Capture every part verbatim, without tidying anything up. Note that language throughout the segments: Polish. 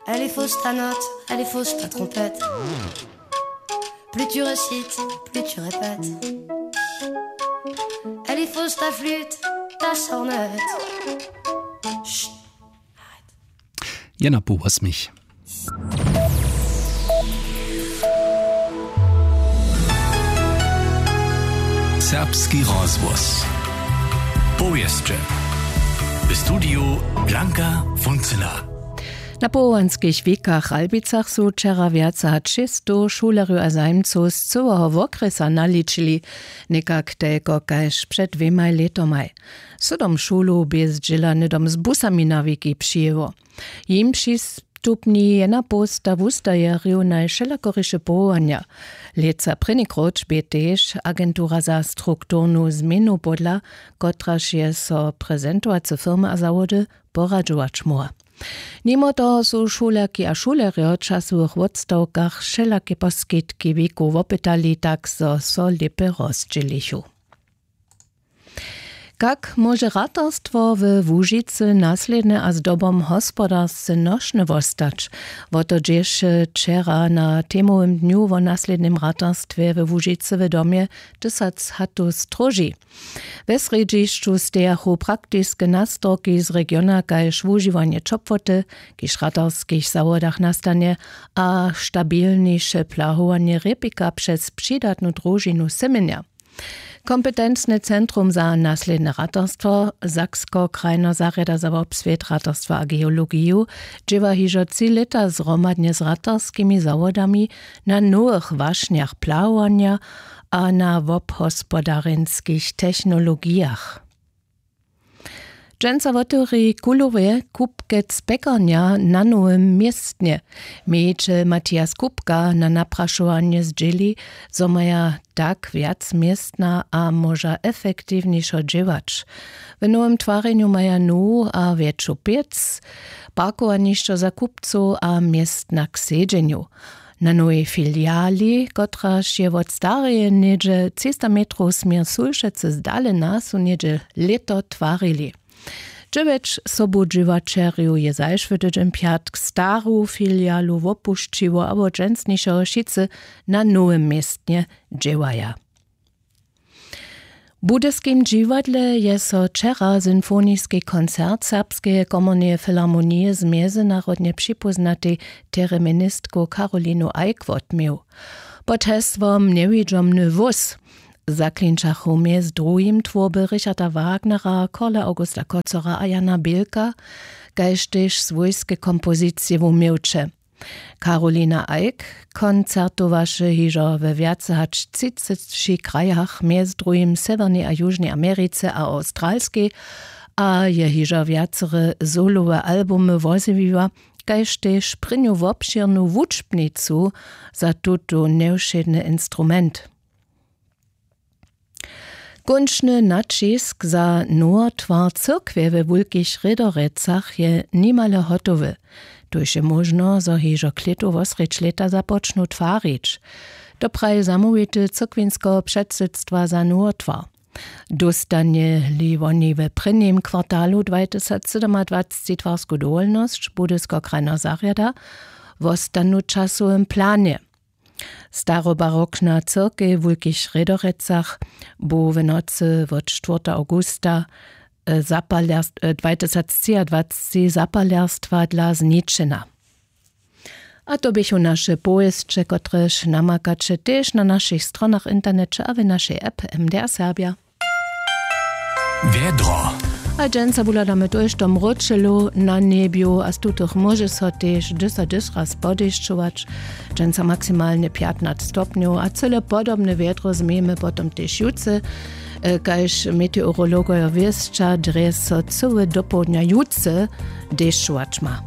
Elle est fausse ta note, elle est fausse ta trompette. Plus tu récites, plus tu répètes. Elle est fausse ta flûte, ta sornette. Chut, arrête. Jena powas mich. Serbski rozgłos. Powieszcze. W studiu Blanka Funcyla. Na połanskich wiekach Albicach su wczera wiaca hat trzystu szulerju a zajmców z całego okresu naliczyli, nekak tego każ przed dwiema letomaj. Sudom szulu bez dżila nydom z busami na wieki przyjęło. Im przystupni jena posta w ustajerju na szelakorysze połania. Leca prynykroć by też agentura za strukturnu zmienu podla, kotraż je so prezentowace firmy a zawody poradzować muła. Nimo toho su šulerki a šulerji od časových odstavkach všelaké poskytky wieku opytali, tak so so lepe rozdzielichu. Jak może ratarstwo w Łużycy nasledne a zdobom hospodarsce noszne wostać? Woto dzież wczera na temowym dniu o naslednym ratarstwie w Łużycy w domie tysac hatu stroży. We sredziszczu stejachu praktyczne nastroki z regiona, kajż używanie czopwoty, kiż ratarskich zawodach nastanie, a stabilniejsze plahowanie repika przez przydatną drużinu semienia. Kompetentne Centrum za nasledne ratarstwo, Saksko-Krajno zareda za obswiet ratarstwa a geologiju, dziewa hižo trzy lata zromadnie z ratarskimi zawodami na nowych waśniach plawania a na obhospodarynskich technologiach. Dżęca wotury kuluje kupkec pekarnia na nowym miestnie. Miejcze Matthias Kupka na napraszowanie zdzieli, zo maja tak wiac miestna a może efektywniejszo dziewać. W nowym twareniu maja nu a wieczu piec, parkowaniszczo za kupcu a miestna k sedzeniu. Na nowej filiali, kotraż je od stareje niedzie trzysta metrów smier Sulszece zdalena, su niedzie leto twarili. Dziewięć sobudżywaczeriu je zajszwytyczym piatk staru filialu wopuszczyło, abo dżęsniejsze Oszice na nowym miestnie dziewaja. W budyskim dziwadle je so wczera symfoniski koncert Serbskiej Komornej Filharmonii z międzynarodnie przypoznatej tereministką Karoliną Eikwot miał. Pod hesłom Niewidomny wóz zaklinčachu mjez drugim tworby Richarda Wagnera, Korla Augusta Kocora a Jana Bielka, kajž tež svojske kompozicije v Milče. Karolina Eick koncertowaše hižo we viace hač třiceti krajach mjez drugim Severnej a Južnej Americe a Australskiej, a je hižo viacere solowe albumy woziviva, kajž tež prinju v obširnu vučbnicu za tuto nevšedny instrument. Končny nacisk za nowy twar cyrkwie we wulkich Rydorecach je nimale hotowy. Tuż je można, zo hižo kletu wosrecz leta zapocznu twarić. Dopraj zamówity cyrkwinsko przedsydstwa za nowy twar. Dostanie li oni we prynnym kwartalu dwa tysiące siedemnадцать twarsku dolność Budysko-Krajno zarjada, wostanu czasowym planie. Starobarokna cyrkej w wulkich Rydorecach bo w nocy od czwartego augusta dwa tysiące dwudziestego zapalerstwa dla zničena. A to bychu nasze pojeźdźcze, kotreż namakacze też na naszych stronach internecie a w naszej app M D R Serbia. Wiedro. A dżęca bula damy to jeszcze mroczylu na niebiu, a z tutych może so też dysa dys raz podejściować. Dżęca maksymalnie piętnaście stopniów, a cyle podobne wiedro zmiemy potem też jutce, kajż meteorologoja wieszcza, dres so całe do południa jutce deszczować ma.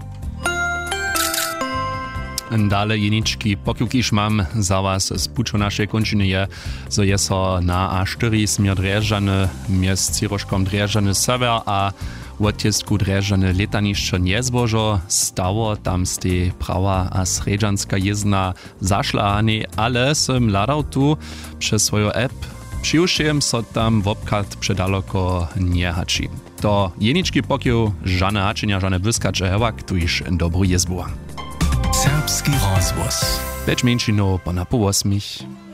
Dale jenički pokiukiš mam za was z pučo našej končiny je, zo je so na A čtyři smier Drježany mjez Ciroškom Drježany sever a odtiestku Drježany letanišće njezbožo stało tam ste prawa a sredžanska jezdna zašlahani, ale sem ladał tu przez swoją app přiušiem so tam wopkat předaloko nie hači. To jenički pokiu žane hačenia, žane vyskače hevak, tu iž dobru jezbu. Serbski rozgłos. Becz menšino, pa na po osmich.